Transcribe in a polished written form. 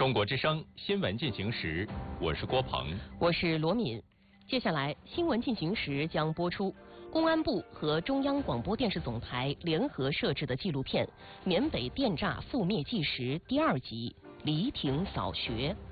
中国之声新闻进行时，我是郭鹏， 我是罗敏。接下来新闻进行时将播出公安部和中央广播电视总台联合摄制的纪录片《缅北电诈覆灭纪实》第2集《黎庭扫学》。